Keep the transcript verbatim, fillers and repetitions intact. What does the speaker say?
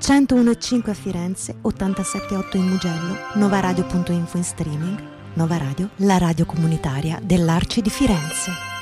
centouno e cinque a Firenze, ottantasette virgola otto in Mugello, novaradio punto info in streaming. Nova Radio, la radio comunitaria dell'Arci di Firenze.